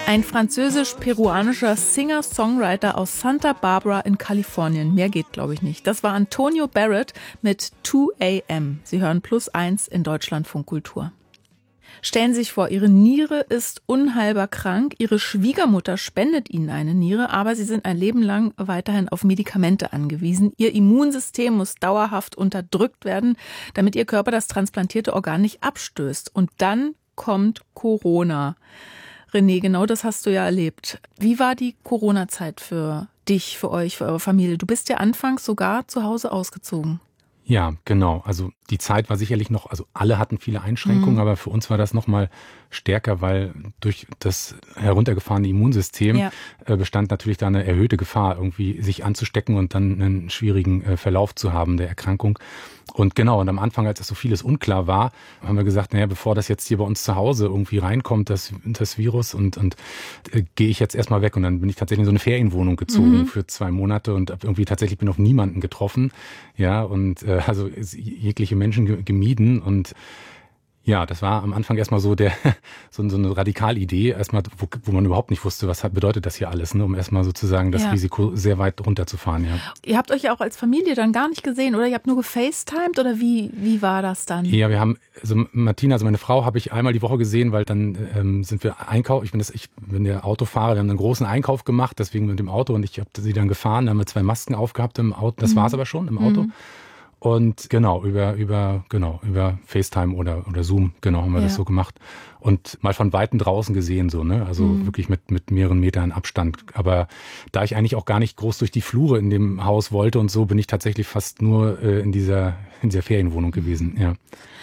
Ein französisch-peruanischer Singer-Songwriter aus Santa Barbara in Kalifornien. Mehr geht, glaube ich, nicht. Das war Antonio Barrett mit 2 AM. Sie hören +1 in Deutschlandfunk Kultur. Stellen Sie sich vor, Ihre Niere ist unheilbar krank. Ihre Schwiegermutter spendet Ihnen eine Niere, aber Sie sind ein Leben lang weiterhin auf Medikamente angewiesen. Ihr Immunsystem muss dauerhaft unterdrückt werden, damit Ihr Körper das transplantierte Organ nicht abstößt. Und dann kommt Corona. René, genau das hast du ja erlebt. Wie war die Corona-Zeit für dich, für euch, für eure Familie? Du bist ja anfangs sogar zu Hause ausgezogen. Ja, genau. Also die Zeit war sicherlich noch, also alle hatten viele Einschränkungen, aber für uns war das noch mal stärker, weil durch das heruntergefahrene Immunsystem bestand natürlich da eine erhöhte Gefahr, irgendwie sich anzustecken und dann einen schwierigen Verlauf zu haben der Erkrankung. Und genau, und am Anfang, als das so vieles unklar war, haben wir gesagt, naja, bevor das jetzt hier bei uns zu Hause irgendwie reinkommt, das Virus, und gehe ich jetzt erstmal weg. Und dann bin ich tatsächlich in so eine Ferienwohnung gezogen für 2 Monate und irgendwie tatsächlich bin auf niemanden getroffen. Ja, und also jegliche Menschen gemieden. Und ja, das war am Anfang erstmal so so eine Radikalidee, erstmal, wo man überhaupt nicht wusste, was bedeutet das hier alles, ne, um erstmal sozusagen das Risiko sehr weit runterzufahren. Ja. Ihr habt euch ja auch als Familie dann gar nicht gesehen, oder? Ihr habt nur gefacetimed, oder wie war das dann? Ja, wir haben, also Martina, also meine Frau, habe ich einmal die Woche gesehen, weil dann sind wir einkaufen. Ich bin der Autofahrer, wir haben einen großen Einkauf gemacht, deswegen mit dem Auto, und ich habe sie dann gefahren, da haben wir 2 Masken aufgehabt im Auto, das war es aber schon im Auto. Und genau, über FaceTime oder Zoom, genau, haben wir das so gemacht. Und mal von Weitem draußen gesehen, so, ne? Also wirklich mit mehreren Metern Abstand. Aber da ich eigentlich auch gar nicht groß durch die Flure in dem Haus wollte und so, bin ich tatsächlich fast nur in dieser Ferienwohnung gewesen, ja.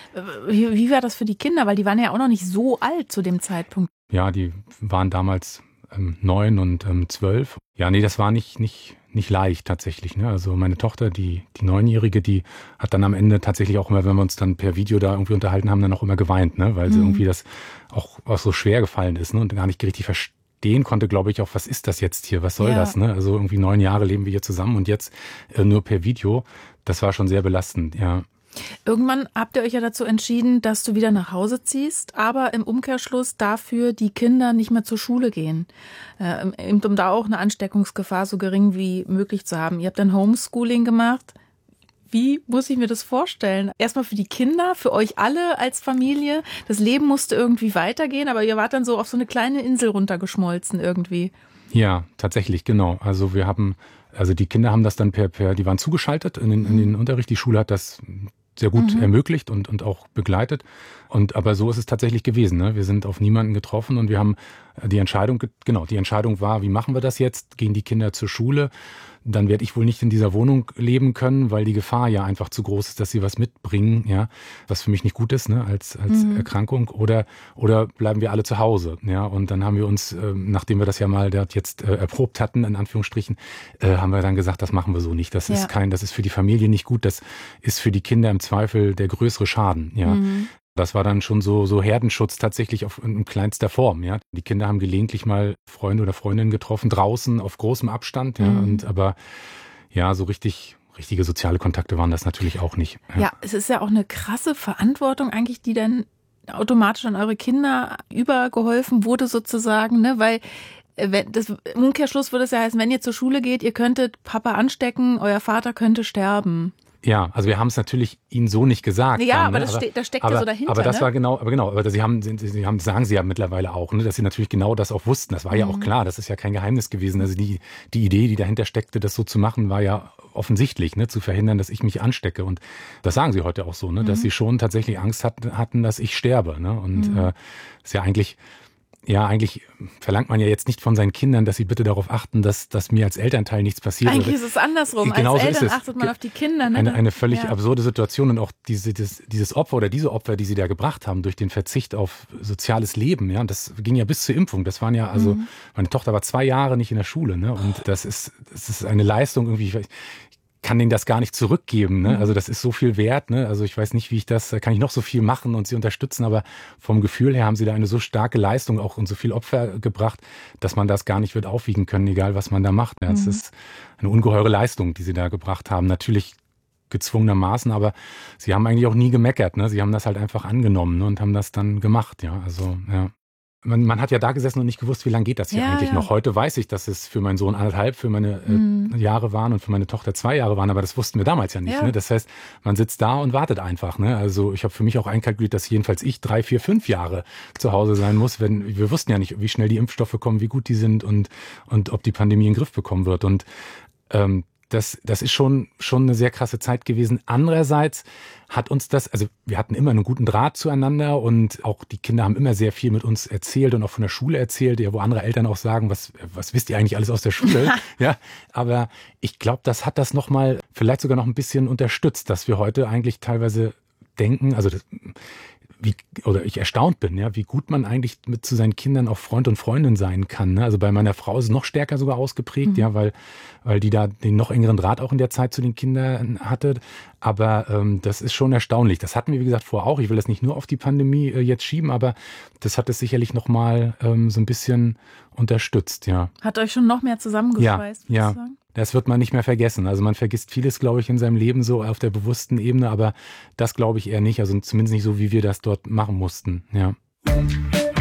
Wie war das für die Kinder? Weil die waren ja auch noch nicht so alt zu dem Zeitpunkt. Ja, die waren damals 9 und 12. Ja, nee, das war nicht leicht tatsächlich, ne? Also meine Tochter, die 9-Jährige, die hat dann am Ende tatsächlich auch immer, wenn wir uns dann per Video da irgendwie unterhalten haben, dann auch immer geweint, ne? Weil sie irgendwie das auch so schwer gefallen ist, ne? Und gar nicht richtig verstehen konnte, glaube ich, auch, was ist das jetzt hier? Was soll das, ne? Also irgendwie 9 Jahre leben wir hier zusammen und jetzt nur per Video. Das war schon sehr belastend, ja. Irgendwann habt ihr euch ja dazu entschieden, dass du wieder nach Hause ziehst, aber im Umkehrschluss dafür die Kinder nicht mehr zur Schule gehen, um da auch eine Ansteckungsgefahr so gering wie möglich zu haben. Ihr habt dann Homeschooling gemacht. Wie muss ich mir das vorstellen? Erstmal für die Kinder, für euch alle als Familie. Das Leben musste irgendwie weitergehen, aber ihr wart dann so auf so eine kleine Insel runtergeschmolzen irgendwie. Ja, tatsächlich, genau. Also die Kinder haben das dann die waren zugeschaltet in den Unterricht. Die Schule hat das sehr gut ermöglicht und auch begleitet. Aber so ist es tatsächlich gewesen, ne? Wir sind auf niemanden getroffen und wir haben die Entscheidung war, wie machen wir das jetzt? Gehen die Kinder zur Schule? Dann werde ich wohl nicht in dieser Wohnung leben können, weil die Gefahr ja einfach zu groß ist, dass sie was mitbringen, ja, was für mich nicht gut ist, ne, als Erkrankung. Oder bleiben wir alle zu Hause, ja. Und dann haben wir uns, nachdem wir das ja mal jetzt erprobt hatten, in Anführungsstrichen, haben wir dann gesagt, das machen wir so nicht. Das ist das ist für die Familie nicht gut. Das ist für die Kinder im Zweifel der größere Schaden, ja. Das war dann schon so Herdenschutz tatsächlich in kleinster Form, ja. Die Kinder haben gelegentlich mal Freunde oder Freundinnen getroffen, draußen auf großem Abstand, ja. Aber ja, so richtige soziale Kontakte waren das natürlich auch nicht. Ja, es ist ja auch eine krasse Verantwortung eigentlich, die dann automatisch an eure Kinder übergeholfen wurde sozusagen, ne, weil im Umkehrschluss würde es ja heißen, wenn ihr zur Schule geht, ihr könntet Papa anstecken, euer Vater könnte sterben. Ja, also wir haben es natürlich ihnen so nicht gesagt. Ja, dann, aber das steckt ja so dahinter. Aber das ne? war aber sagen sie ja mittlerweile auch, ne, dass sie natürlich genau das auch wussten. Das war ja auch klar, das ist ja kein Geheimnis gewesen. Also die Idee, die dahinter steckte, das so zu machen, war ja offensichtlich, ne, zu verhindern, dass ich mich anstecke. Und das sagen sie heute auch so, ne, dass sie schon tatsächlich Angst hatten, dass ich sterbe. Ne? Und ist ja eigentlich verlangt man ja jetzt nicht von seinen Kindern, dass sie bitte darauf achten, dass mir als Elternteil nichts passiert. Eigentlich ist es andersrum. Genau als so Eltern ist es. achtet man auf die Kinder. Ne? Eine völlig absurde Situation und auch dieses Opfer oder diese Opfer, die sie da gebracht haben durch den Verzicht auf soziales Leben. Ja, und das ging ja bis zur Impfung. Das waren ja meine Tochter war 2 Jahre nicht in der Schule. Ne? Und das ist eine Leistung irgendwie. Kann denen das gar nicht zurückgeben, ne? Also das ist so viel wert, ne? Also ich weiß nicht, kann ich noch so viel machen und sie unterstützen, aber vom Gefühl her haben sie da eine so starke Leistung auch und so viel Opfer gebracht, dass man das gar nicht wird aufwiegen können, egal was man da macht. Ja, das ist eine ungeheure Leistung, die sie da gebracht haben. Natürlich gezwungenermaßen, aber sie haben eigentlich auch nie gemeckert, ne? Sie haben das halt einfach angenommen, ne? Und haben das dann gemacht, ja. Also, ja. man hat ja da gesessen und nicht gewusst, wie lange geht das hier eigentlich noch. Heute weiß ich, dass es für meinen Sohn 1,5, für meine Jahre waren und für meine Tochter 2 Jahre waren, aber das wussten wir damals ja nicht. Ja. Ne? Das heißt, man sitzt da und wartet einfach. Ne? Also ich habe für mich auch einkalkuliert, dass jedenfalls ich 3, 4, 5 Jahre zu Hause sein muss. Wir wussten ja nicht, wie schnell die Impfstoffe kommen, wie gut die sind und ob die Pandemie in den Griff bekommen wird. Und das ist schon eine sehr krasse Zeit gewesen. Andererseits hat uns das, also wir hatten immer einen guten Draht zueinander und auch die Kinder haben immer sehr viel mit uns erzählt und auch von der Schule erzählt, ja, wo andere Eltern auch sagen, was wisst ihr eigentlich alles aus der Schule? Ja, aber ich glaube, das hat das nochmal, vielleicht sogar noch ein bisschen unterstützt, dass wir heute eigentlich teilweise denken, also ich erstaunt bin, ja, wie gut man eigentlich zu seinen Kindern auch Freund und Freundin sein kann. Ne? Also bei meiner Frau ist es noch stärker sogar ausgeprägt, ja, weil die da den noch engeren Draht auch in der Zeit zu den Kindern hatte. Aber das ist schon erstaunlich. Das hatten wir, wie gesagt, vorher auch. Ich will das nicht nur auf die Pandemie jetzt schieben, aber das hat es sicherlich nochmal so ein bisschen unterstützt, ja. Hat euch schon noch mehr zusammengeschweißt, ja, würde ich sagen? Das wird man nicht mehr vergessen. Also man vergisst vieles, glaube ich, in seinem Leben so auf der bewussten Ebene, aber das glaube ich eher nicht. Also zumindest nicht so, wie wir das dort machen mussten, ja.